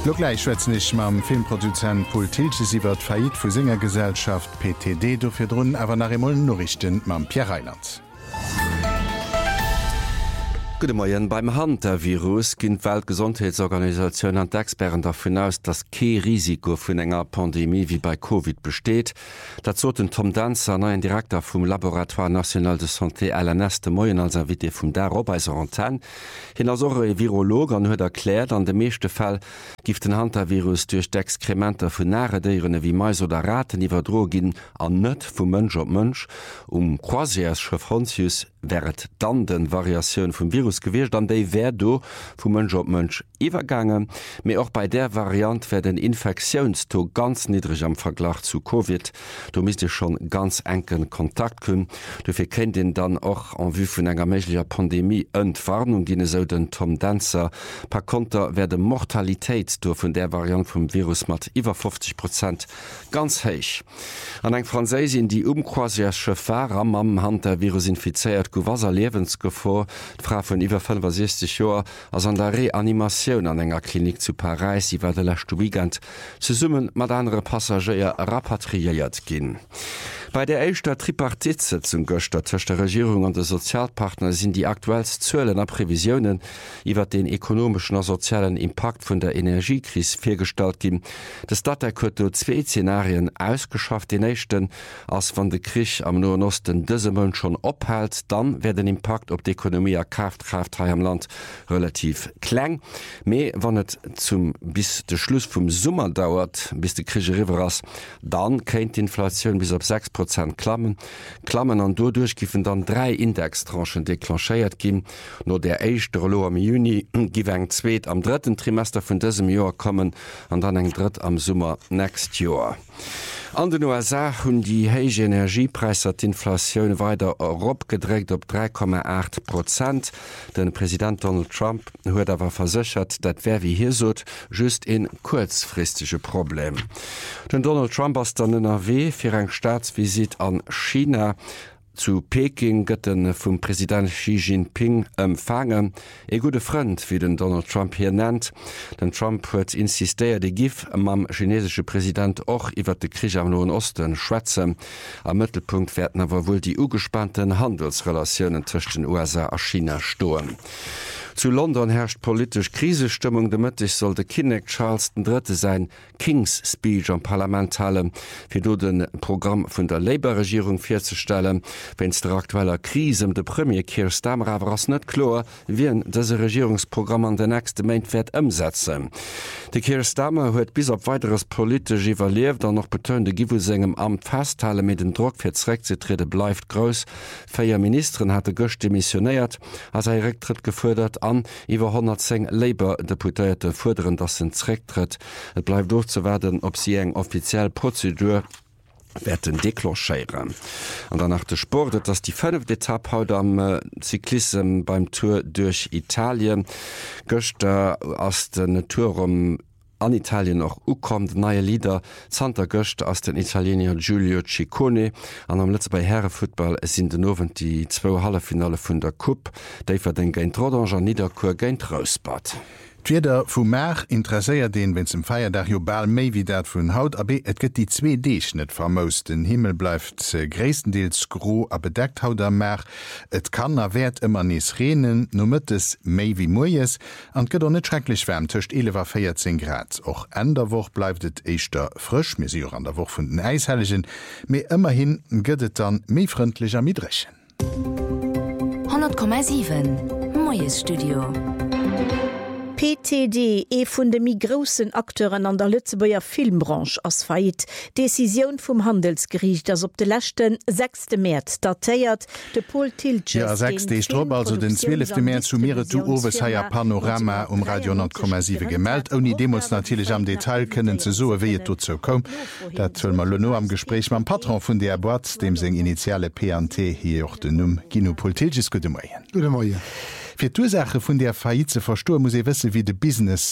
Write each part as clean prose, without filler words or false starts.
Logleich schwätzenich mam Filmproduzent Paul Tilches iwwer d'Fait vu Singergesellschaft PTD do fir Drnnen awer nach Emollen Norrichten mam Pierre Reiland. Gute Morgen. Beim Hantavirus ginnt Weltgesundheitsorganisation an d'Experten davon aus, dass kein Risiko vun enger Pandemie wie bei Covid besteht. Dazu den Tom Danzer, neuen Direktor vom Laboratoire National de Santé LNS de Moyen als Invité vum Daro bei Antenne. Hin als Virolog an huet erklärt, an de meeste Fall gift den Hantavirus durch d'Exkrementer vun Naredieren wie Mais oder Ratten iwwer Drogin an net vum Mënsch op Mënsch. Croisiers Franzius wäret dann den Variationun vum Virus gewicht, an déi wär do vum Mënsch op Mënsch iwwergange, méi auch bei der Variant wär den Infektionsto ganz niedrig am Verglach zu Covid. Du misst dir schon ganz engen Kontakt kunn. Du fir kennt den dann och an wie vun enger méiglicher Pandemie Entwarnung gine so den Tom Dancer. Per Konter wär de Mortalitéit do vun der Variant vum Virus mat iwwer 50% ganz héich. An eng Franzésin, die croisiersche Fahrer am Hand der Virus infizeiert go Wasser Lebensgefahr, Frau von iwwer 65 Joer ass an der Reanimationun an enger Klinik zu Paris iwwer de lachte Weekend ze summen mat andere Passagier rapatriiert ginn. Bei der eischter Tripartitssitzung gëchter zwischen der Regierung und der Sozialpartner sind die aktuellst Zölen a Prävisionen iwwer den ekonomischen und sozialen Impact vun der Energiekrise firstalt gin. Das Datakotto 2 Szenarien ausgeschafft. Den nächsten, als van de Krich am Nahen Osten dëse Mën schon ophält, dann wär den Impact op d'Ekonomie a Kraft am Land relativ kleng. Me wann et bis de Schluss vum Summer dauert, bis de Krige riwer ass, dann kennt d'Inflationun bis op 6% Klammen an dodurch giffen dann 3 Indextranchen deklanchéiert gin. No der eischchte Rollo am Juni giwe eng zweet am 3. Trimester vun dësem Joer kommen an dann eng dritt am Summer next Joer. An den USA hunn die héige Energiepreiser d'Inflationun weiter opgedrégt op 3,8%. Den Präsident Donald Trump huet awer versichert, dat wär wie hier sot just en kurzfristige Problem. Den Donald Trump ass dann NRW fir eng Staatsvisit an China zu Peking gëtten vum Präsident Xi Jinping empfangen. E gute Freund, wie den Donald Trump hier nennt. Den Trump huet insistéiert de Gif mam chinesische Präsident och iwwer de Krieg am Nahen Osten schwätzen. Am Mittelpunkt werden awer wohl die ugespannten Handelsrelationen zwischen den USA a China stoen. Zu London herrscht politisch Krisestimmung, demëttig soll de Kinnek Charles III. Sein King's Speech am Parlament hallen, fir do den Programm vun der Labour-Regierung firzustellen. Wenns der aktueller Krise de Premier Keir Starmer awer ass net klar, wien dese Regierungsprogramm an den nächste Main werd ëmsetzen. De Keir Starmer huet bis op weiteres politisch evaluiert, an noch betönte Giwu segem Amt festhalen mit den Druck fir d'Rücktritte bleibt groß. 4 Ministeren hatte gocht demissionéiert, as Rücktritt gefordert an, iwwer 110 Labour-Deputéierte forderen, dat se Rücktritt. Et bleibt durchzuwerden, ob sie eng offiziell Prozedur werden deklocheieren. An danach de Sport, dass die 5. Etappe haut am Cyklisten beim Tour durch Italien Göster aus den Tourum an Italien noch ukommt neue Lieder Santa Göcht aus den Italiener Giulio Ciccone. An am letzte bei Herrenfußball sind den Nowen die 2 Hallefinale vun der Cup, déiwer den Geint Rodanger Niederkur Geint Rausbad. D'Wieder vum Mer interesséiert den, wenn zum Feierdach global méi wie dat vun Haut, aber et gëtt die 2 Deeg net vermost. Den Himmel bleibt gréissendeels gro a bedeckt haut am Mer. Et kann werd immer nies renen, no mët es méi wie Moies, an gëtt net schrecklich wärm töcht 11,14 Grad. Och an der Woch bleibt et eichter frisch, mesure an der Woch vun den Eishelligen, méi immerhin gëtt dann méi freundlicher mitrechen. 100,7 Moies Studio. PTD, vun de mi grossen Akteuren an der Lützebauer Filmbranche ass Fait. Decision vum Handelsgericht, ass op de lächten 6. März datéiert de Paul Tilches. Ja, 6. Strob, also den 12. März zu Meere zu Owes haier Panorama Radio 10,7 gemeldt. Oni Demos natürlich am Detail kennen ze so wie et zo kom. Dat mal Lono am Gespräch mam Patron vun der Bord, dem seg initiale PNT hier och den Numm Gino Paul Tilches. Gute Morgen. Gute Morgen. Für die Ursache von der Faillite verstoren muss ich wissen, wie de Business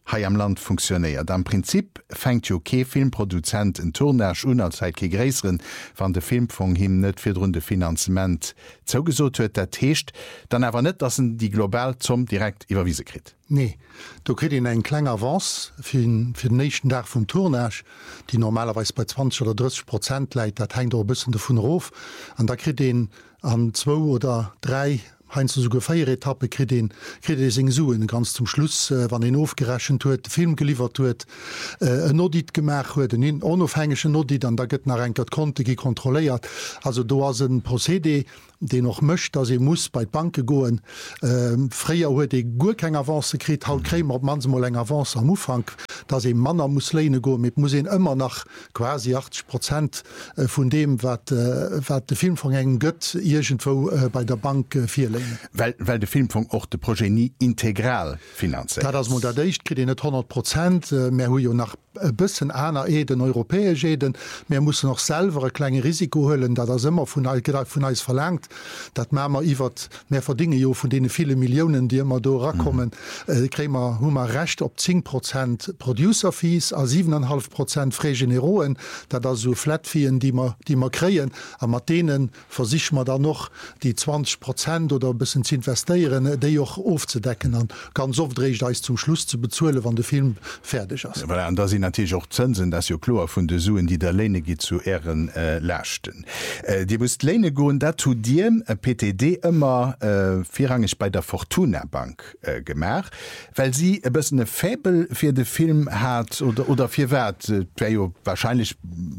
hai am Land funktioniert. Am Prinzip fängt jo ke Filmproduzent en Tournage unerzeit ke gräeren van de Filmfond him net fir runde Finanzement zouugesot huet der Techt, dann awer net dat die global zum direkt iwwerwiese krit. Nee, du kriegt ihn einen kleinen Avance für den nächsten Tag vom Tournage, die normalerweise bei 20 oder 30% liegt, das hängt auch ein bisschen davon auf. Und da kriegt ihn an 2 oder 3 heinz sogar 4 Etappe kriegt ihn Suen ganz zum Schluss, wann ihn aufgerechnet wird, den Film geliefert wird, ein Audit gemacht wird, einen unabhängigen Audit, und da geht nach ein Konto kontrolliert. Also da ist ein Prozedé, den noch möchte, dass muss bei Banken gehen. Früher hat gut keine Avance gekriegt, halt kriegen wir manchmal eine Avance am Anfang, dass Männer muss lehnen gehen, mit muss immer nach quasi 80% von dem, was der Film von einem Gött irgendwo bei der Bank viel Weil der Filmfond auch das Projekt nie integral finanziert. Das Modell ist, kriegt nicht 100%, mehr haben ja nach ein bisschen einer den europäischen Eden, wir müssen noch selber ein kleines Risiko holen, da das immer von uns verlangt. Dat Mämer iwwer mehr verdinge jo von denen viele Millionen, die immer do rakommen, krämer hummer recht op 10% Producerfees a 7,5% Freigeneroen, dat da so Flatfien, die man kreen, a mat denen versicht man da noch die 20% oder bis zu investieren, de auch aufzudecken an ganz oft dreich da zum Schluss zu bezuelen, wann der Film fertig ist. Ja, da sind natürlich auch Zinsen, dass jo klar von de Suen, die der Lehne geht zu Ehren lachten. Die muss Lehne goen dazu dir PTD immer vierrangig bei der Fortuna Bank gemacht, weil sie ein bisschen eine Fabel für den Film hat oder für Wert ja wahrscheinlich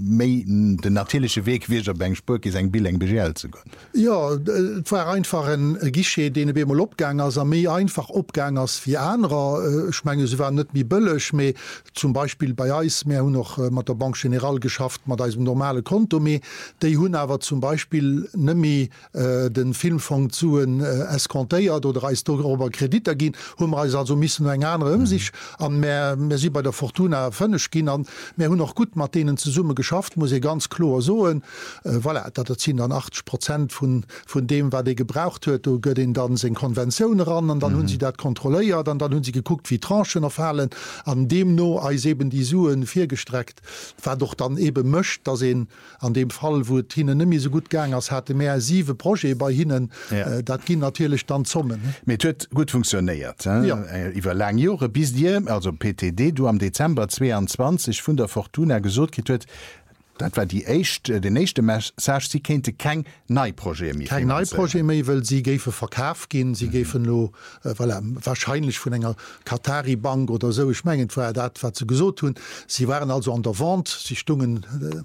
den natürliche Weg wie Bankspur ist ein Billing begehrt zu können. Ja, es war einfach ein Guichet, den wir mal abgegangen als mehr einfach abgegangen als für andere. Ich meine, sie waren nicht mehr billig, mehr zum Beispiel bei uns, wir haben noch mit der Bank General geschafft, mit einem normalen Konto, mehr die haben aber zum Beispiel nicht mehr den Filmfond zuen eskontéiert oder als darüber Kredite gin, also missen eng andere sich an sie bei der Fortuna fënnech gin an mir hun noch gut mat denen ze Summe geschafft, muss ich ganz klar soen voilà, dat ziehen dann 80% von dem wat de gebraucht huet, gëtt den dann se Konventionen ran an dann hun sie dat kontroléiert, dann hun sie geguckt wie Tranchen erfallen an dem no als eben die Suen firgestreckt war doch dann eben mcht, da se an dem Fall wo hinnen nimi so gut gang als hatte mehr 7 Projekt bei hinnen, ja. Dat ging natürlich dann zusammen. Mit huet gut funktioniert. Ja. Iwer lang Jore bis dir, also PTD, du am Dezember 22 vun der Fortuna gesot get huet, dat war den nächste Message, sie kennte kein Neuprojekt mehr. Kein Neuprojekt mehr, weil sie gefe Verkauf gehen, sie gefen nur wahrscheinlich von einer Qatari Bank oder so, ich meine, das was sie gesagt tun. Sie waren also an der Wand, sie stungen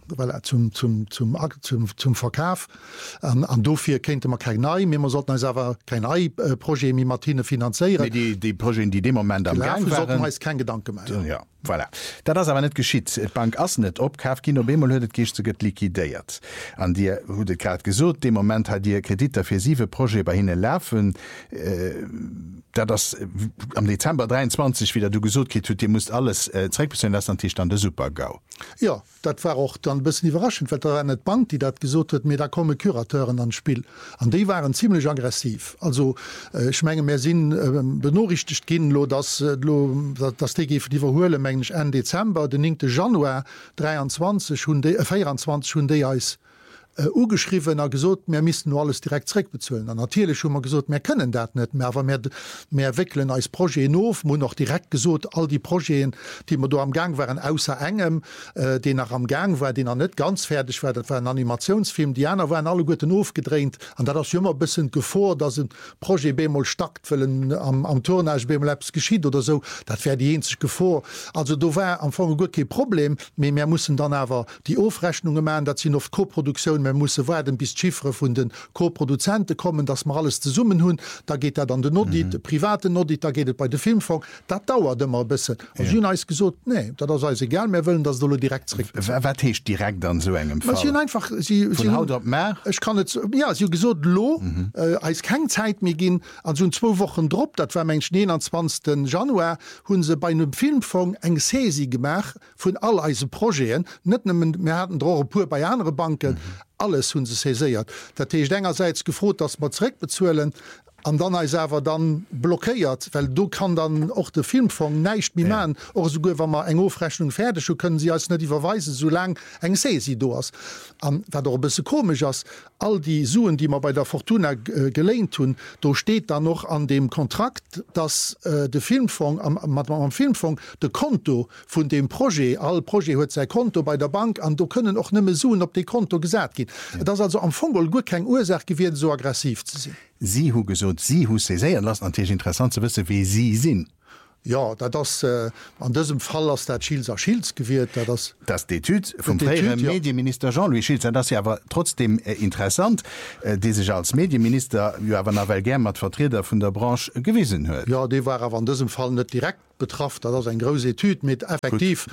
zum Verkauf. Und dafür kannte man kein Neu, man sollten also aber kein Neu-Projekt mit Martine finanzieren. Die Projekte, die in dem Moment am Gang waren, man kein Gedanke mehr. Ja. Voilà. Das aber nicht geschieht. Et Bank ass net op Kafkino Bemol huet Gecht get liquidiert. An Dir huet grad gesot, de Moment hat Dir Kredite fir 7 Projekt bei hinne läfen, da das am Dezember 23 wieder du gesot geht, Di muss alles lassen stand de super gau. Ja, dat war auch dann bis überraschend, weil da net Bank, die dat gesot huet, mir da komme Kurateuren ans Spiel. An die waren ziemlich aggressiv. Also schmenge mehr sinn benorichtigt gin lo das DG für die verhole Ende Dezember, den 9. Januar 24 hun DI ugeschrieben gesot mir missen nur alles direkt zurück bezahlen. Natürlich schon mal gesot mehr können dat net mehr, aber mehr wickeln als Projekt auf, muss noch direkt gesot all die Projekte, die man do am Gang waren außer engem, den nach am Gang war, den net ganz fertig war, das war ein Animationsfilm, die anderen waren alle guten aufgedreht und da das immer ein bisschen gefahr, dass ein Projekt bemol stackt am Tournage bemlaps geschieht oder so, das wäre die einzige Gefahr. Also da war am Anfang gut kein Problem, wir mussten dann aber die Aufrechnungen machen, dass sie noch Koproduktion man muss werden bis Chiffre von den Co-Produzenten kommen, dass man alles zu summen hun, da geht er dann den Audit, der private Audit, da geht es bei der Filmfond, das dauert immer ein bisschen. Und Juna ist gesagt, nee, das ist egal, wir wollen das direkt zurück. Was heißt direkt an so einem Fall? Sie einfach, sie Haut ab mehr? Ich kann jetzt, ja, sie gesagt, als keine Zeit mehr gehen, an so 2 Wochen drauf, das war Mensch 29. Januar, haben sie bei einem Filmfond eine Sesi gemacht von all unseren Projekten, nicht nur, wir hatten drauf pur bei anderen Banken, alles hun se seiert. Dat ich engerseits gefrot, dass man zurück bezuelen, an dann is awer dann blockéiert, well du kann dann och de Filmfond neicht mi man och so gower ma eng Ofrechnung fertig, so können sie als net die verweise so lang eng se sie do ass. Wat bisse komisch ass all die Suen, die man bei der Fortuna gelehnt hun, do steht da noch an dem Kontrakt, dass de Filmfond am Filmfond de Konto vun dem Projekt all Projekt huet sei Konto bei der Bank an du können auch nimme suen, ob die Konto gesät geht. Ja. Das also am Fogel gut kein Ursach gewährt so aggressiv zu sehen. Sie hu gesot Sie hu se séier lassen an interessant zu wisse, wie sie sinn. Ja, das an diesem Fall aus der Schiels gewährt das Detüt vom Medienminister Jean-Louis Schiels, das ja aber trotzdem interessant, die sich als Medienminister mat Vertreter von der Branche gewesen hört. Ja, die war aber an diesem Fall nicht direkt betraft, das ein große Tüt mit effektiv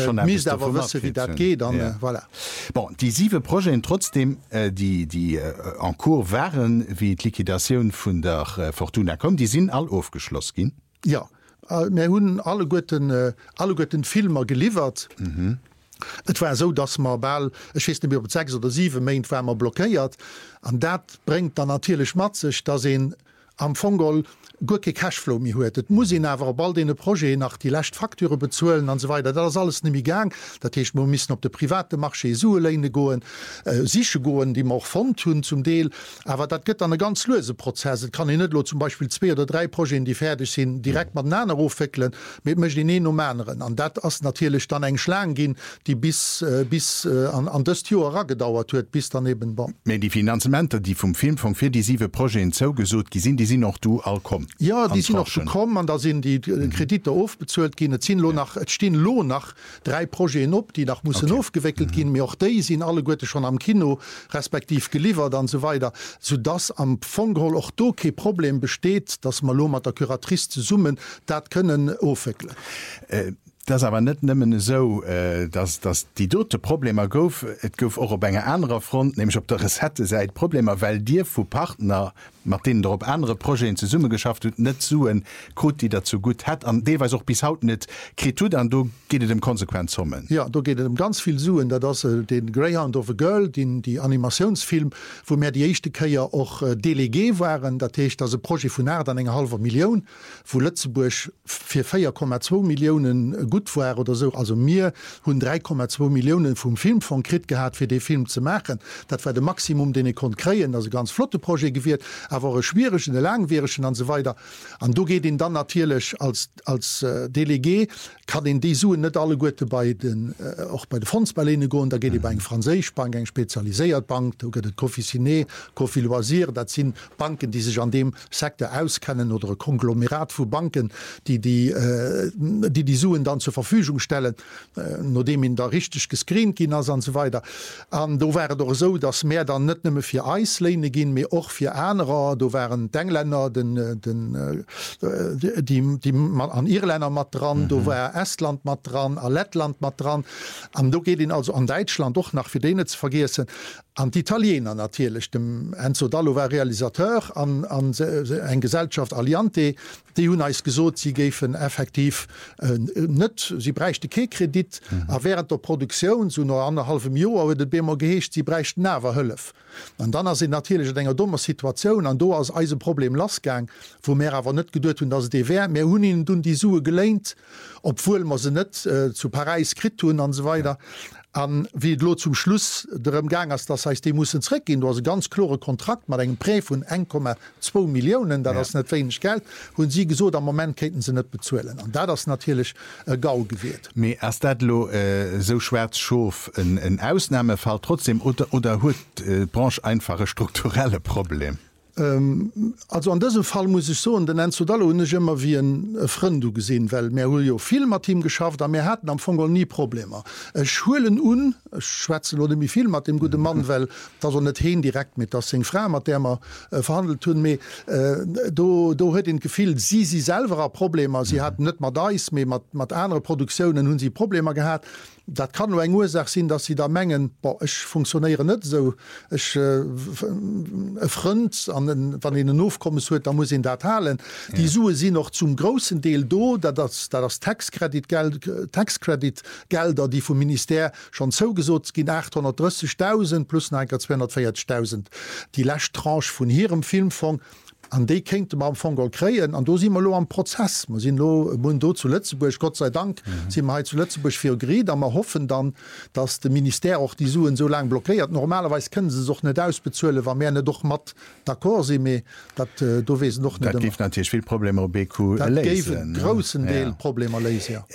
wie dat geht dann, ja. Voilà. Bon, die 7 Projekte trotzdem die en cours waren wie die Liquidation von der Fortuna kommt, die sind all aufgeschlossen gehen. Ja. Wir hunn alle gotten Filmer geliefert. Et war so, dass man ball 6 oder 7 Main wärmer blockéiert. an dat bringt dann natürlich matzig, dass am Fogol gute Cashflow mi huet. Et muss awer bald de Projekt nach die Lächtfakture bezuelen an so weiter. Dat alles nimi gang, dat heißt, man missen op de private Marché Sueleine goen, siche goen, die man auch von tun zum Deel. Aber dat gëtt an ganz löse Prozess. Et kann net zum Beispiel 2 oder 3 Projekte, die fertig sind, direkt mat Nanner aufwickeln, mit mech die Männeren. An dat ass natürlich dann eng Schlang gin, die bis an das Jahr gedauert huet, bis daneben war. Die Finanzmente, die vom Filmfonds für die 7 Projekte zougesot gesinn, die sind noch du all kommen. Ja, die sind noch gekommen, an da sind die Kredite aufbezahlt gehen. Es stehen Lohn nach 3 Projekten op, die nach müssen aufgewickelt gehen. Mir auch die sind alle Gute schon am Kino respektiv geliefert und so weiter, sodass am Fonghol auch do kein Problem besteht, dass man mit der Kuratrice zu summen, das können aufwickeln. Das aber net nimmen so dass die dote Probleme gouf et gouf auch op enger anderer Front, nämlich op der Resette seit Probleme, weil dir vu Partner Martin op andere Projekte zu Summe geschafft und net suen Code, die dazu gut hat an deweis auch bis haut net krit an du geht dem Konsequenz sommen. Ja, da geht um ganz viel suen, da das den Greyhound of a Girl, die Animationsfilm, wo mir die echte Keier auch delegé waren, dat heißt, das Projekt von an eng halber Million, wo Lützeburg für 4,2 Millionen gut war oder so, also mir hun 3,2 Millionen vom Filmfonds krit gehabt für den Film zu machen. Das war der Maximum, den ich konnte kreieren, also ganz flotte Projekt gewährt, aber schwierig in der langwierischen und so weiter. Und du geht ihn dann natürlich als Delegé, kann in die Suen nicht alle gute bei den auch bei den Fondsbalene gehen, da geht bei einer Französisch Bank, eine spezialisierte Bank, da geht Coffee Ciné, Coffee Loisir, das sind Banken, die sich an dem Sektor auskennen oder ein Konglomerat von Banken, die Suen dann zur Verfügung stellen, nachdem ihn da richtig gescreent gehen und so weiter. Und da wäre doch so, dass mehr dann nicht nur für Eislehne gehen, mehr auch für andere. Da waren die Engländer, die an Irländer mit dran, da war Estland mit dran, Lettland mit dran. Und da geht ihn also an Deutschland doch nach für denen zu vergessen. An die Italiener natürlich, dem Enzo Dallo war Realisateur, an eine Gesellschaft Alliante, die haben uns gesagt, sie geben effektiv nicht, sie bräuchten keinen Kredit, aber während der Produktion, so noch 1,5 Jahr, wird das BMO geheischt, sie bräuchten Hilfe. Und dann sind natürlich eine dumme Situation, und da ist ein Problem losgegangen, wo wir aber nicht gedacht haben, dass es die wäre. Wir haben ihnen die Suche gelehnt, obwohl wir sie nicht zu Paris gekriegt haben und so weiter. Wie lo zum Schluss derem gang ist, das heißt, die müssen zurückgehen. Du hast einen ganz klaren Kontrakt mit einem Preis von 1,2 Millionen, das ist nicht wenig Geld. Und sie gesagt, am Moment könnten sie nicht bezahlen. Und da ist natürlich GAU gewählt. Aber ist das so schwer zu schaffen, ein Ausnahmefall trotzdem oder hat die Branche einfach ein strukturelles Problem? Also an diesem Fall muss ich so, und den Enzo Dallo nicht immer wie ein Freund gesehen, weil wir haben ja viel mit ihm geschafft, aber wir hatten am Anfang nie Probleme. Schulen ich schwätze oder mir viel mit dem guten Mann, weil das nicht hin direkt mit das sind Frau, mit der wir verhandelt tun, da hat ihn gefühlt, sie selber Probleme, sie hatten nicht mal da ist, mit anderen Produktionen haben sie Probleme gehabt. Das kann nur eine Ursache sein, dass sie da mengen, ich funktioniere nicht so, ich Freund, wenn ihnen aufkommen soll, dann muss ich das halen. Ja. Die Suche sind noch zum großen Teil da, dass das Taxkreditgelder, die vom Minister schon zugesagt sind, 830.000 plus 240.000. Die letzte Tranche von ihrem Filmfonds. an die kennt man am Fongol kreen an do si lo am Prozess sind do zu Lützeburg Gott sei Dank sind zu Lützeburg fir Gri da man hoffen dann dass de Minister auch die Suen so lang blockiert normalerweise können sie soch net ausbezuelle war mehr doch mat d'accord si me dat do we noch net natürlich viel Probleme BQ großen Deel Probleme lesen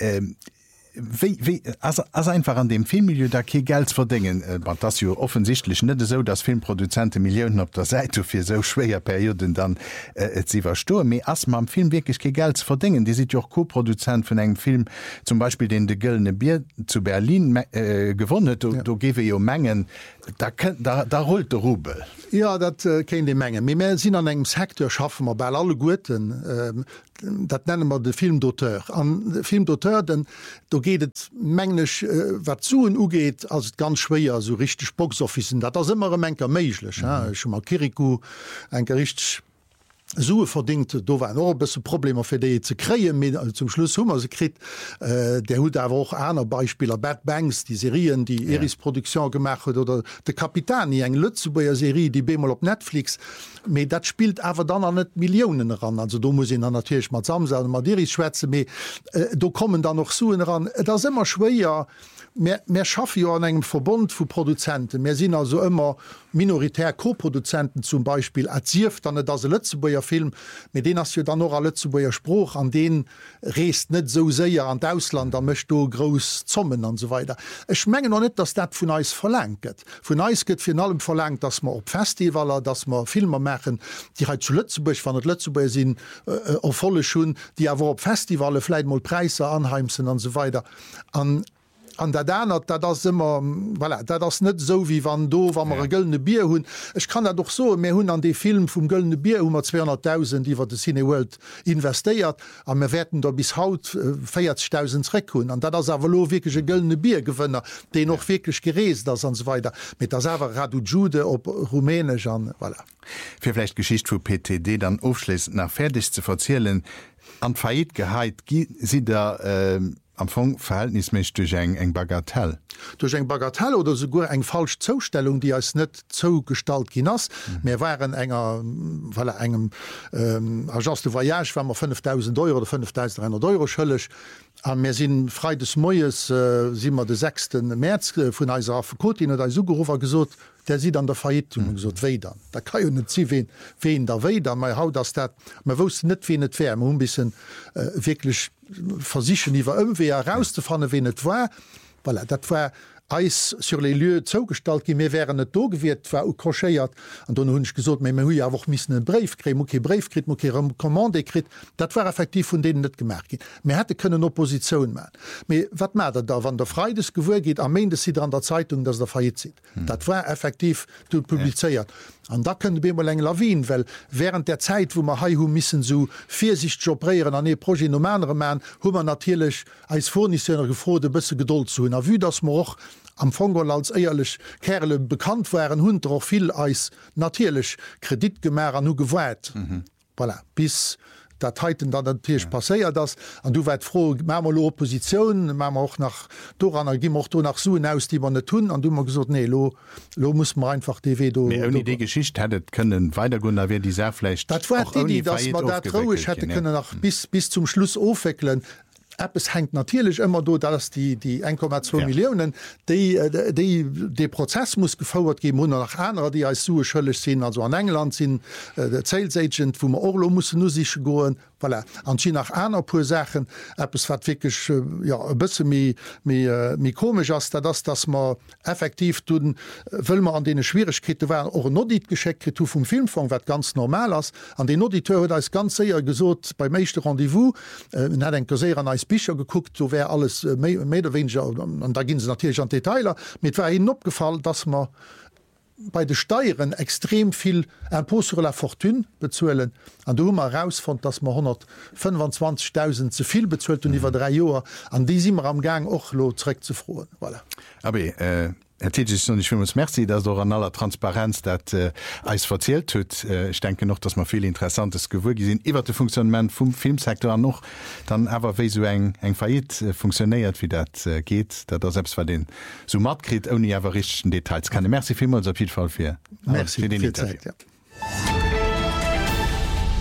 also einfach an dem Filmmilieu da Geld verdingen das ja offensichtlich nicht so dass Filmproduzenten Millionen auf der Seite für so schwerer Perioden dann sie war Sturm erst mal am Film wirklich Geld verdingen die sieht ja auch Co-Produzent von einem Film zum Beispiel den de Güldene Bier zu Berlin gewonnen du gebe ja Mengen da holt der Rubel ja dat kennt die Menge mehr sind an engem Sektor schaffen wir bei alle Guten dat nennen wir de Filmdoteur an Filmdoteur denn da geht het mengglisch wat zuen ugeht als ganz schwer so richtig Boxofficen dat das immer Menker meiglech schon mal Kirikou ein Gericht Sue verdingt do war ein bisse Problem fir de ze kreien zum Schluss hummer se krit der hut awer auch aner Beispieler Bad Banks die Serien die Eris Produktion gemacht oder de Kapitani eng Lützeburger Serie die Bemol op Netflix me dat spielt awer dann an net Millionen ran also do muss an natürlich mat samsam mat Eris Schweze me do kommen da noch Suen ran das immer schwéier mehr schaffe ja an engem Verbund vu Produzenten mehr sinn also immer minoritär Co-Produzenten zum Beispiel erzieft dann da se Lützeburger Film mit den hast du dann noch Lützeburger Spruch an den reest net so sehr an Ausland da möchte du groß zommen und so weiter es schmengen noch nicht dass dat von Eis verlangt von Eis geht für allem verlangt dass man op Festivaler dass man Filme machen die halt zu Lützeburg van Lützeburg sind volle schon die aber op Festivale vielleicht mal Preise anheimsen und so weiter an der danner dat das immer voilà, dat das net so wie wann do wann man gëllne Bier hunn ich kann doch so mé hunn an de Film vum gëllne Bier 200.000 die wat de Cineworld investiert an mir werden da bis haut 40.000 Reck hun an dat das avalo wirklichsche gëllne Bier gewënner de noch wirklich gereest das an so weiter mit der selber Radu Jude op Rumänisch an voilà. Firflecht Geschicht vu PTD dann aufschließend nach fertig zu verzielen an Fait geheit sie der am Fong verhältnismäßig durch eng Bagatell. Durch eng Bagatell oder sogar eng falsch Zustellung, die als net zo gestalt ginas. Wir waren engem Agence de Voyage wenn man 5.000 € oder 5.300 € schëllech. Wir sind frei des Moes si wir den 6. März vun Eiser Kotin oder Sugerufer gesot, der sieht an der Verhitung gesot wéi dann. Da kann jo net zi wen der wéi dann mei haut das dat man wo net wie net wär hun bis wirklich versichen iwwer ëmwe herauszufannen wie net war voilà, dat war Eis sur les lieux zougestalt gi mir wären net dogewiert war krochéiert an dann hunch gesot méi hu awoch missen Breifkrit Breifkrit Kommandekrit dat war effektiv vun denen net gemerk gin mir hätte können Opposition ma wat mat da wann der Freides gewur geht am mende si an der Zeitung dats der feiert si dat war effektiv publizeiert an da können be mal eng lawin well während der Zeit wo man ha hu missen so 40 Jobrieren an e pronomänere man hu man natierlech als Fornisser gefrode bësse geduld zu hun a wie das mo am Fongol als eierlich Kerle bekannt waren hun auch viel als natierlich Kreditgemer an nu gewäit voilà. Bis dat heiten dann der Tisch passéiert das an du weit froh Mammerlo Opposition auch nach Doran gi nach Suen aus die man net tun an du mal gesagt nee lo muss man einfach die die Geschichte hättet können weitergun wer die sehfle dat war die dass man dat trauisch hätte können nach bis zum Schluss aufwickeln. Es hängt natürlich immer do, dass die 1,2 Millionen de Prozess muss gefauerert geben hun nach andere, die als Sue schëllech sind, also an England sind der Sales Agent, wo man Orlo muss nu sich goen voilà. An nach einer pur Sachen es wat wirklich bisse mi komisch as dass man effektiv tun will man an den Schwierigkeiten waren auch Nodit gescheckt vom Filmfang wat ganz normal as an den Auditeur da ist ganz sehr gesot bei mechte Rendevous hat en Kaiser an als Bischer geguckt, so wär alles Meterwinger und da ginn se natürlich an Detailer mit war hin opgefallen, dass man bei de Steieren extrem viel Impôt sur la fortune bezuelen an du immer herausfand, dass man 125.000 zu viel bezuelt und iwwer 3 Joer an die immer am Gang och lore zu froen. Voilà. Aber Herr Tiges, ich will uns merci, dass du an aller Transparenz dat als verzählt huet. Ich denke noch, dass man viel interessantes Gewur gesinn iwwer de Funktionament vum Filmsektor noch dann awer wéi so eng Fait funktioniert wie dat geht, dat er selbst war den Sumatkrit oni awer richchten Details kann. Merci vielmals auf jeden Fall fir den Interview.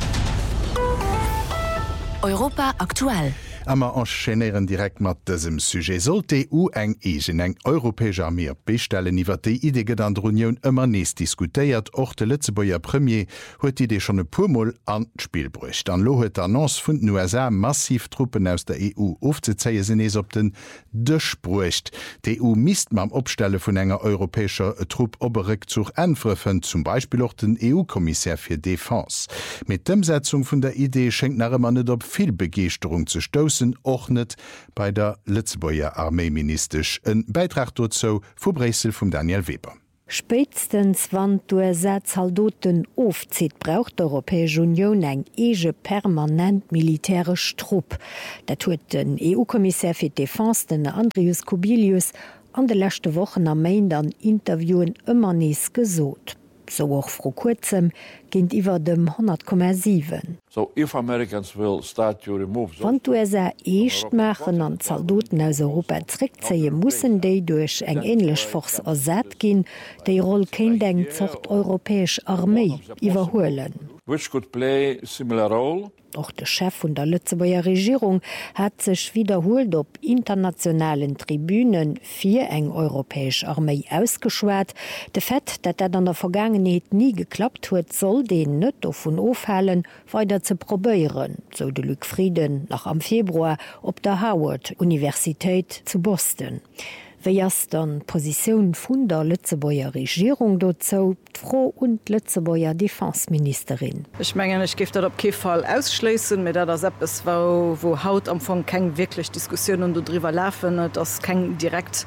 Europa aktuell. Ammer enchaînieren direkt mat dësem Sujet sollt EU eng eng europäesche Armee bestellen iwwer de Idee an d'Union ëmmer nees diskutéiert och de Lützebauer Premier huet Idee schon e pumoll an d'Spiel brucht. An lo huet Annonce vun den USA massiv Truppen aus der EU ofzezeie sinn ees op den Dëch brucht. Die EU misst mam Opstelle vun enger europäescher Trupp Oberrückzug enfrëffen, zum Beispiel auch den EU-Kommissär fir Défense. Mit Demsetzung vun der Idee schenkt nach immer net op viel Begeerung ze stoßen, ordnet bei der Lützebauer Armeeministerisch. Ein Beitrag dazu von Bresel von Daniel Weber. Spätstens wann Saldoten ofzieht, braucht die Europäische Union eng ege permanent militärisch Trupp. Dat huet den EU-Kommissär für Défense, den Andrius Kubilius, an de letzte Wochen am Main an Interviewen immer nies gesot. So auch vor kurzem ginnt iwwer dem 100,7. So if Americans will start to remove Wann du echt machen an Saldoten aus Europa zurückziehen, mussen déi durch eng ähnlich Force ersät gin, déi Roll kein denkt zocht europäisch Armee iwwerhoelen. Which could play a similar role. Auch der Chef von der Lützebauer Regierung hat sich wiederholt op internationalen Tribünen für eng europäisch Armee ausgeschwert. De Fett, dat an der Vergangenheit nie geklappt huet, soll den net davon aufhalen, weiter zu probieren, so de Luc Frieden nach am Februar op der Howard-Universität zu Boston. Wie ist dann Position vun der Lützebauer Regierung dazu, Frau und Lützebauer Defenseministerin? Ich meine, ich gebe das auf keinen Fall ausschließen, mit das etwas, wo Haut am Anfang keine wirklich Diskussionen darüber laufen, das ist keine direkte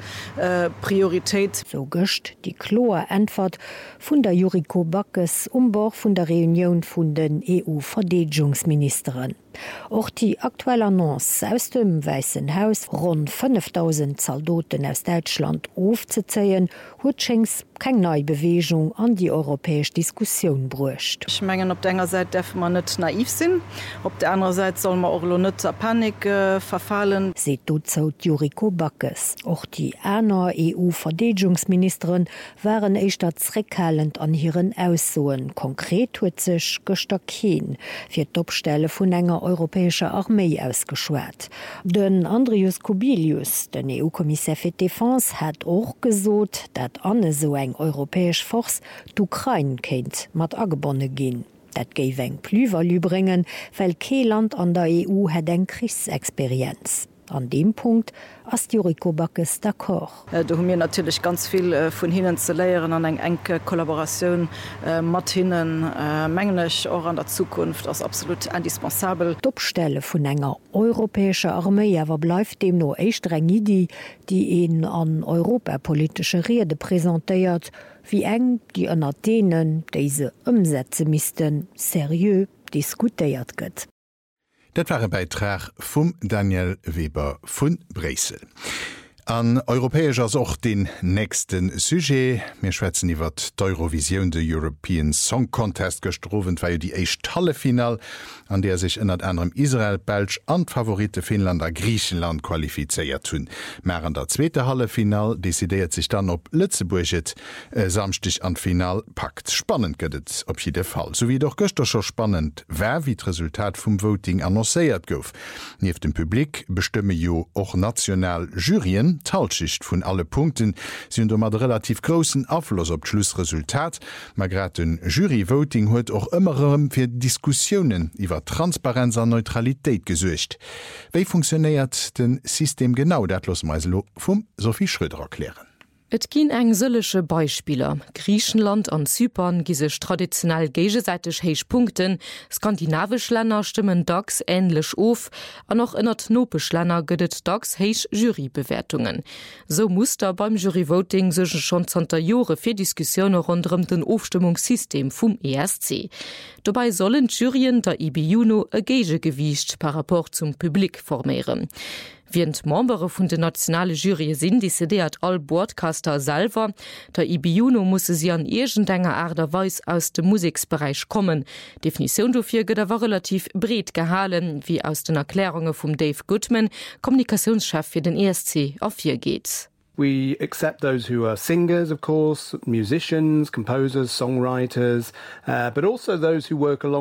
Priorität. So göscht die klare Antwort von der Yuriko Backes Bord von der Reunion von den EU-Verteidigungsministern. Auch die aktuelle Annonce aus dem Weißen Haus, rund 5000 Soldaten aus Deutschland aufzuzählen, hat Schenks keine neue Bewegung an die europäische Diskussion brucht. Ich meine, auf der einen Seite darf man nicht naiv sein, auf der anderen Seite soll man auch nicht zur Panik verfallen. Seht dazu Yuriko Backes. Auch die anderen EU-Verteidigungsministerin waren echt zurückhaltend an ihren Aussagen. Konkret hat sich Gestakin für die Abstelle von einer europäischer Armee ausgeschwert. Den Andrius Kubilius, den EU-Kommissär für Défense, hat auch gesagt, dass an so eng europäisch Force d'Ukraine kennt, mat angebunden gehen. Dat gäbe eng Plüverlü bringen, weil kein Land an der EU hat eng Kriegsexperienz. An dem Punkt ist Yuriko Backes d'accord. Da haben wir natürlich ganz viel von ihnen zu lernen, an eine enge Kollaboration mit ihnen. Menglich auch an der Zukunft ist absolut indispensabel. Die Abstelle von einer europäischen Armee aber bleibt dem noch echt streng Idee, die ihn an europapolitische Rede präsentiert, wie eng die an denen diese umsetzen müssten, seriös diskutiert wird. Dat war ein Beitrag vum Daniel Weber vun Bresel. An europäesch as och den nächsten Sujet. Mir schwätzen iwwer d'Eurovision de European Song Contest gestrowen, weil die echt Hallefinal, an der sich ënnert anderem Israel, Belsch an Favorite Finnlander Griechenland qualifiziert hunn. Mer an der zweite Hallefinal desideiert sich dann op Lützeburget samstich an Final packt. Spannend gëtt op jede Fall. So wie doch göster schon spannend, wer wie d Resultat vum Voting annoncéiert gouf. Nief dem Publikum bestimme jo och national Jurien, Talschicht vun alle Punkten sind mat relativ großen Afflos op Schlussresultat. Magrat den Juryvoting huet och ëmmerem fir Diskussionen iwwer Transparenz an Neutralität gesuercht. Wéi funktioniert den System genau, dat los meiselo vum Sophie Schröder erklären. Et ginn eng sëllesche Beispieler. Griechenland an Zypern gi sech traditionell gegesäiteg héich Punkten, skandinavisch Länner stimmen dacks ähnlech of, an noch ënnert nopech Länner gëdet dacks héich Jurybewertungen. So Muster beim Juryvoting sechen schon 20 Jore fir Diskussioune rondrem den Aufstimmungssystem vum ESC. Dobei sollen Jurien der IBUNO e Gegegewicht par rapport zum Publikum formieren. Wie Membre vun de nationale Jury sinn, decidiert all Broadcaster selber. Der IBUNO musse sie an irgendeiner Aderweis aus dem Musiksbereich kommen. Definition dofir gëtt war relativ bret gehalen, wie aus den Erklärungen vum Dave Goodman, Kommunikationschef für den ESC, auf 4 geht's. We accept those who are singers, of course, musicians, composers, songwriters, but also those who work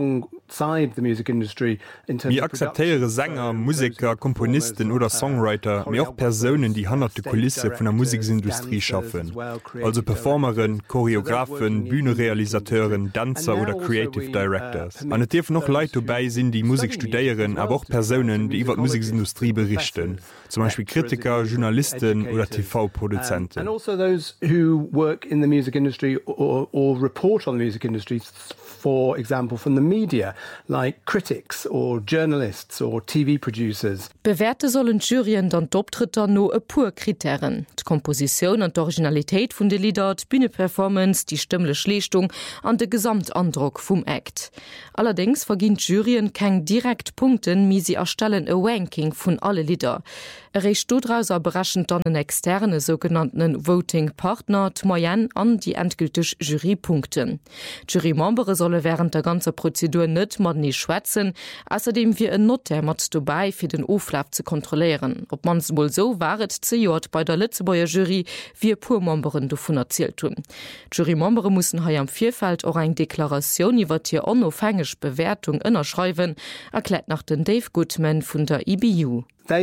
outside the music industry in terms Mir akzeptiere Sänger, Musiker, Komponisten oder Songwriter, mir auch Personen, die hannerte Kulisse von der Musikindustrie schaffen. Also Performerinnen, Choreografen, Bühnerealisateuren, Dancer oder Creative Directors. An et noch Leute dabei sind, die Musik studieren, aber auch Personen, die über die Musikindustrie berichten. Zum Beispiel Kritiker, Journalisten oder TV-Produzenten. And also those who work in the music industry or report on the music industry, for example, from the media, like critics or journalists or TV producers. Bewerte sollen Juryen dann d'Optritter no e pur Kriterien. Die Komposition und die Originalität von den Lieder, die Bühneperformance, die stimmliche Leistung und der Gesamtandruck vom Act. Allerdings vergehen Juryen kein direkt Punkten, wie sie erstellen ein Ranking von alle Lieder. Recht daraus überraschend dann einen externe sogenannten Voting Partner, die Moyenne an die endgültig Jurypunkten. Jurymembre sollen während der ganzen Prozedur nicht mit nicht schwätzen, außerdem wie ein Notar mit dabei für den Auflauf zu kontrollieren. Ob man es wohl so waret zu Jahr bei der Lützebauer Jury, wie pur Memberen davon erzählt haben. Jurymembre müssen hier am Vierfeld auch eine Deklaration über die unabhängige Bewertung unterschreiben, erklärt nach den Dave Goodman von der EBU. Sie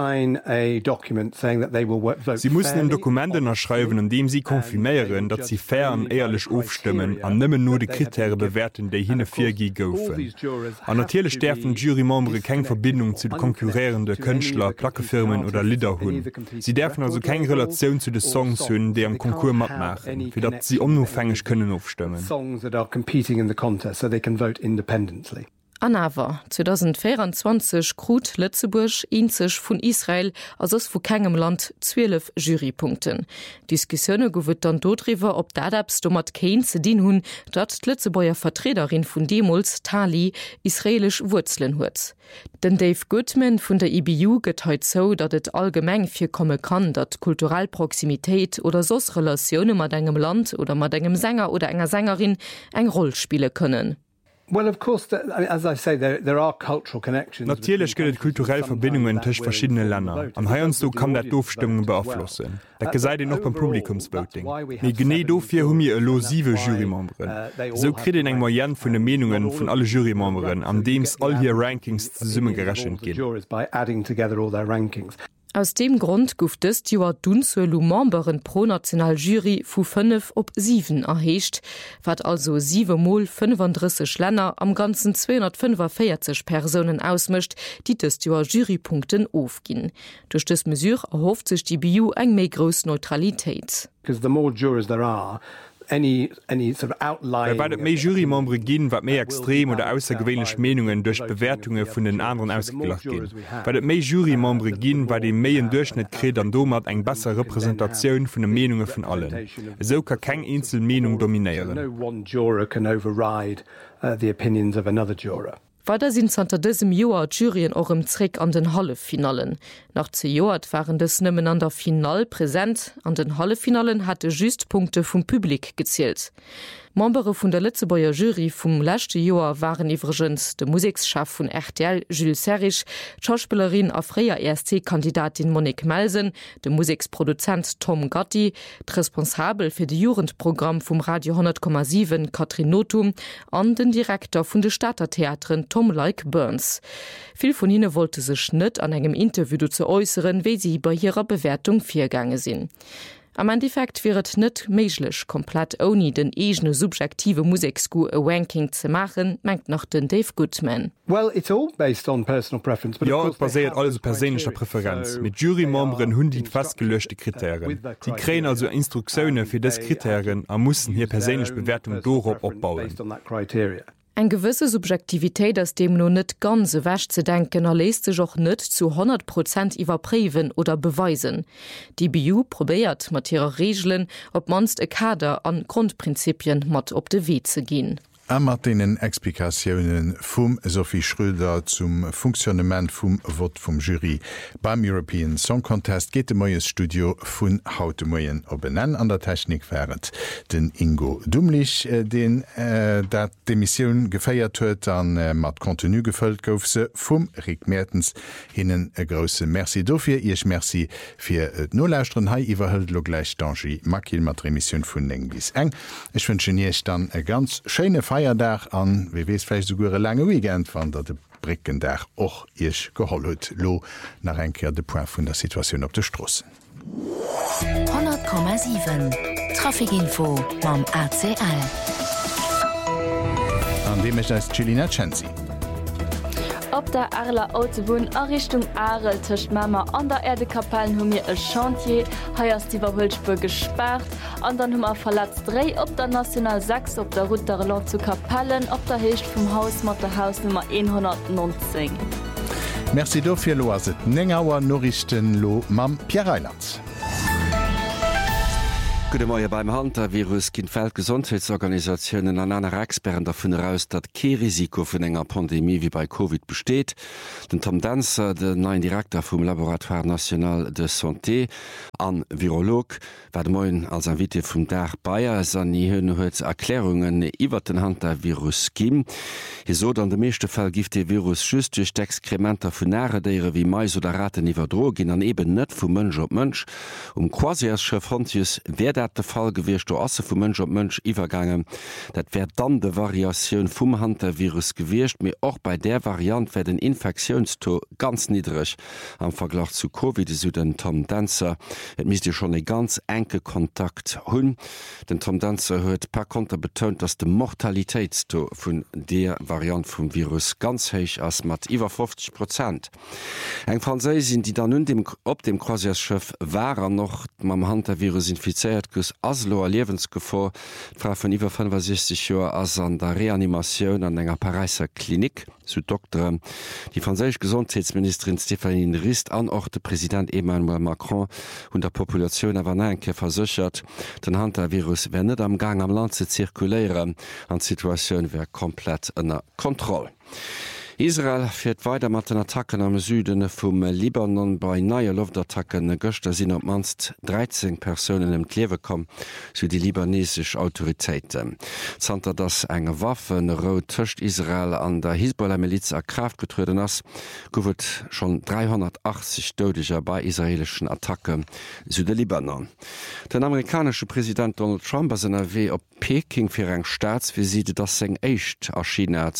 müssen ein Dokument erschreiben, in dem sie konfirmieren, dass sie fair und ehrlich aufstimmen und nicht nur die Kriterien bewerten, die hinne 4G goufen. Und natürlich dürfen Jurymembre keine Verbindung zu den konkurrierenden Künstlern, Plattenfirmen oder Lieder haben. Sie dürfen also keine Relation zu den Songs haben, die am Konkurs mitmachen, für das sie unabhängig können aufstimmen. Anawer 2024 krut Lützeburg inzech vun Israel as ass vu kegem Land 12 Jurypunkten. Diskussionne gowet dann dodriwer op Dadabs do mat Kein ze dien hunn, dat d'Lützebauer Vertreterin vun Demols Tali israelisch Wurzeln huet. Den Dave Goodman vun der EBU getteut so, dat et allgemeng fir komme kann, dat Kulturalproximitéit oder sos Relationune mat engem Land oder mat engem Sänger oder enger Sängerin eng Roll spiele können. Well, of course, as I say, there are cultural connections. Natürlich gibt es kulturelle Verbindungen zwischen verschiedenen Ländern. Am Heiernstu kann das Aufstimmung beeinflussen. Das gesagt noch beim Publikumsvoting. Wir genau dafür haben wir eine losive Jurymembre. So kriegt ihr eine Moyenne von den Meinungen von allen Jurymembern, an dem es all hier Rankings zusammengerechnet gehen. Aus dem Grund guft es Joar Dunzelu Memberen pro National Jury vu 5 op 7 erheescht, wat also 7 x 35 Länder am ganzen 245 Personen ausmischt, die des Joar Jurypunkten aufgehen. Durch das Mesure erhofft sich die BU eng méi gross Neutralität. Weil méi Jurymembre ginn, wat méi extrem oder aussergewöhnlich Menungen durch Bewertungen vun den anderen ausgelacht gin. Weil et méi Jurymembre ginn, war de méien Durchschnitt kret an domat eng besser Repräsentationun vun de Menungen vun allen. So kann keng einzel Menung dominieren. Weiter sind unter diesem Jahr Juryen auch im Trick an den Hallefinalen. Nach 2 Jahren waren das nimmen an der Final präsent. An den Hallefinalen hatte just Punkte vom Publikum gezählt. Membere von der Lützebauer Jury vom letzten Jahr waren übrigens der Musikchef von RTL Jules Serrich, Schauspielerin auf freier ESC-Kandidatin Monique Melsen, der Musikproduzent Tom Gotti, responsabel für das Jugendprogramm vom Radio 100,7 Katrin Notum und den Direktor von der Stadttheatren Tom Like Burns. Viel von ihnen wollte sich nicht an einem Interview zu äußern, wie sie bei ihrer Bewertung vorgegangen sind. Am Endeffekt wäret net méiglech komplett oni den egene subjektive Musiksku a Ranking ze machen, mengt nach den Dave Goodman. Well, it's all based on personal preference. Ja, basiert alles persönlicher Präferenz. Mit Jurymembren hunn die festgelöschte Kriterien. Sie kreen also Instruktionen für des Kriterien und müssen hier persönliche Bewertung darauf aufbauen. Eine gewisse Subjektivität aus dem nur nicht ganz so wäsch zu denken, lässt sich auch nicht zu 100% überprüfen oder beweisen. Die BU probiert mit ihren Regeln, ob manst ein Kader an Grundprinzipien mit auf den Weg zu gehen. mat denen Explikationen vum Sophie Schröder zum Funktionament vum Wort vom Jury. Beim European Song Contest geht de moes Studio vun haute Moien op benennen an der Technik wäret. Den Ingo Dummlich, den dat de Mission geféiert huet an mat Kontinu gefëllt gouf se vum Rick Mertens hinnen e grosse Merci dofir. Ich Merci fir et Nolästren hai iwwerhëlt lo gleich Dangi Makil mat Remission vun eng bis eng. Ich wünsche ich dann e ganz schöne Feier Feierdach an wie wees vielleicht sogar lange Weekend van dat de Bricken der och ich geholt lo nach enkehr de Point vun der Situation op der Strosse. 100,7 Trafikinfo mam ACL. An dem ich als Chilina Chancy. Op der Arler Autobahn a Richtung Arel tischcht Mama an der Erdekapellen hun mir e Chantier, heiers die Wahulspur gesperrt, an dann hummer verletzt 3 op der National 6 op der Route der Land zu Kapellen op der Hecht vum Haus mat der Hausnummer 190. Merci dofir lo as et Nengauer Norrichten lo mam Pierre Reiland. Gute Morgen beim Hantavirus kind Weltgesundheitsorganisationen an einer Experten davon heraus, dat Risiko von enger Pandemie wie bei Covid besteht. Den Tom Dancer, der neuen Direktor vom Laboratoire National de Santé, an Virolog, war morgen als Invité vom Dach Bayer, an die Erklärungen über den Hantavirus geben. Hier so dann der meiste Fall gibt der Virus just durch Exkrementer von Nährtieren wie Mais oder Ratten überdrogen, an eben nicht von Mensch auf Mensch. Quasi als Chefantius wird der Fall gewircht do asse vum Mënsch op Mënsch iwwergangen, dat wär dann de Variatioun vum Hantavirus gewircht, méi och bei der Variant wär den Infektionssto ganz niedrig am Verglach zu Covid so den Tom Dancer. Et mis Di schon e ganz enke Kontakt hunn. Den Tom Dancer huet per Konter betont, dats de Mortalitéitssto vun der Variant vum Virus ganz héich ass mat iwwer 50%. Eng Franzésin, die dann nun op dem Croisièreschëff waren noch mam Hantavirus infiziert gus Aslo a Lebenssgefor fra vun iwwer 65 Joer ass an der Reanimatioun an enger Pariser Klinik zu Doktoren. Die franzésisch Gesundheitsministerin Stéphanie Rist an och de Präsident Emmanuel Macron und der Populationun awer enke versichert, den Hantavirus wär net am Gang am Land ze zirkuléieren, an Situationun wär komplett ënner Kontrolle. Israel fährt weiter mit den Attacken am Süden vom Libanon. Bei neuen Luftattacken gestern sind op manst 13 Personen im Leben gekommen, so die libanesische Autoritäten. Zter das enge Waffen rot töcht Israel an der Hisbollah-Miliz a Kraft getreten ist, gowet schon 380 Tote bei israelischen Attacken Süd Libanon. Der amerikanische Präsident Donald Trump ist NRW op Peking für eng Staatsvisite, das seng echt erschienen hat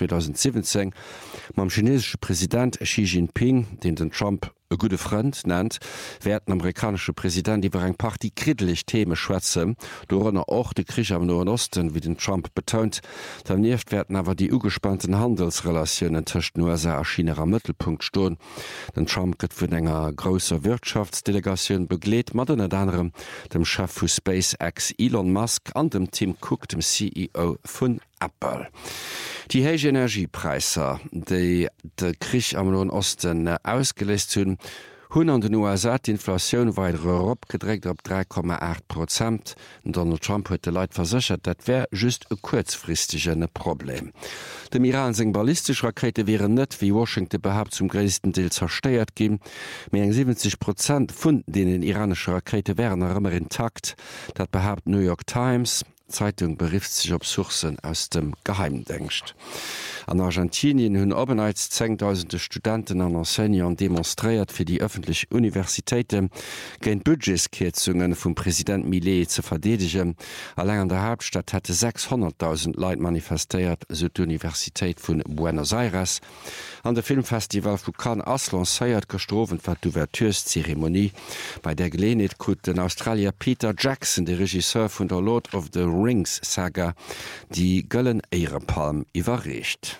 2017. Mam chinesische Präsident Xi Jinping, den Trump e gute Freund nennt, werden amerikanische Präsident iwwer eng paar die kritelig Themen schwätze, dorunner auch de Krieg am Nahen Osten, wie den Trump betont. Daneben werden aber die ugespannten Handelsrelationen zwischen USA und China am Mittelpunkt stehen. Den Trump wird von einer großen Wirtschaftsdelegation begleitet, mit unter anderem dem Chef von SpaceX Elon Musk und dem Tim Cook, dem CEO von Apple. Die hohen Energiepreise, die der Krieg am Nahen Osten ausgelöst haben, hun an den USA d'Inflationun weiter opgedrégt op 3,8%. Donald Trump huet de Leiit versichert, dat wär just e kurzfristigene Problem. Dem Iran seg ballistisch Rakete wären net wie Washington behaupt zum gréessten Deel zersteiert gin, méi eng 70% vun denen iranische Rakete wären ëmmer intakt, dat behaupt New York Times. Zeitung berieft sich op Sourcen aus dem Geheimdenkst. An Argentinien hunn obenheits 10.000 Studenten an Enseignern demonstréiert fir die öffentliche Universitäten géint Budgetskezungen vum Präsident Milei ze verdedigen. Allein an der Hauptstadt hätte 600.000 Leiit manifestéiert, so d'Universität vun Buenos Aires. An der Filmfestival vu Cannes ass lacéiert gestrowen wat d'Ouverturezeremonie. Bei der Gelegenheit krut den Australier Peter Jackson, der Regisseur vun der Lord of the Rings Saga, die Göllen Ehrepalm überreicht.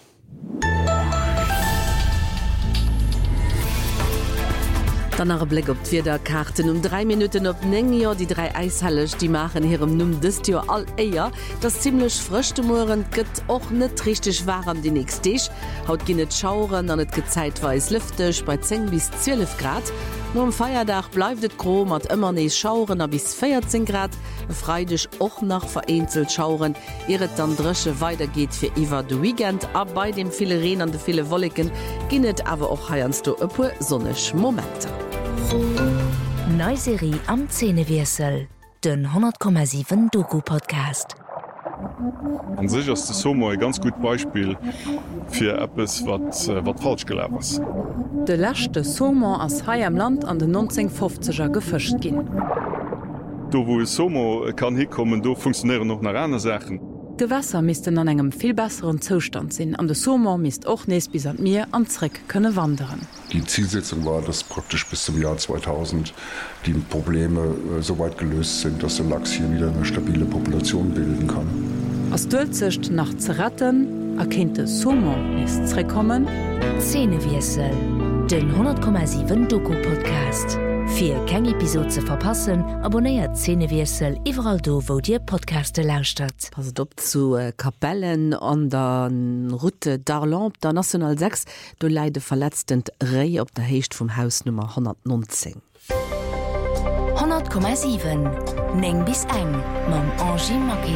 Dann Blick op Twitter-Karten 3 Minuten op Nengier, die 3 Eishallech, die machen hirem Numm dëst Jo all eier. Das ziemlich frischchte Moren gëtt och net richtig warm die nächst Dich. Haut ginnet Schauren an et gezeitweis lüftech bei 10 bis 12 Grad. No am Feierdach bleibt et gro mat immer nees Schauren a bis 14 Grad. Freidech och nach vereinzelt Schauren, ihret dann Dresche weitergeht fir iwwer de Weekend, a bei dem viele Rehen an de viele Wolliken ginnet awer och heernst du ëppe sonnech Momente. Neuserie am Zähnewirsel, den 100,7 Doku-Podcast. An sich ist das Sommer ein ganz gut Beispiel für etwas, was falsch gelaufen ist. Der letzte Sommer aus Hai am Land an den 1950er gefischt ging. Da wo es Sommer kann hinkommen, da funktionieren noch andere Sachen. De Wasser misisten an engem viel besseren Zustand sinn. An de Sommer mist och nees bis an Meer anreck könne wandern. Die Zielsetzung war, dass praktisch bis zum Jahr 2000 die Probleme so weit gelöst sind, dass der Lachs hier wieder eine stabile Population bilden kann. Aus Dölzecht nach zu retten, erkennte Sommer ist zurückkommen. Szenewirsel, den 100,7 Doku-Podcast. Für keine Episode zu verpassen, abonniert Szenewirsel überall da, wo dir Podcaste lauscht. Passt op zu Kapellen an der Route d'Arlan der National 6, du leide verletztend Rei op der Hecht vom Haus Nummer 119. 100,7 Neng bis eng mam Angie Maquet.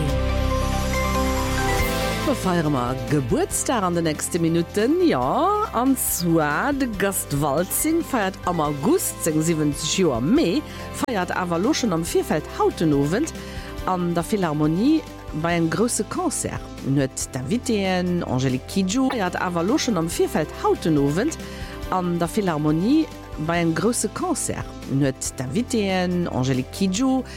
Feiermer Geburtstag an den nächste Minuten ja an zwar de Gastwalzing feiert am August 70 Joer Mai feiert Avaloschen am Vierfeld Hautenowend an der Philharmonie bei en grosse Konzert net Davidien Angelique Kidjo feiert Avaloschen am Vierfeld Hautenowend an der Philharmonie bei en grosse Konzert net Davidien Angelique Kidjo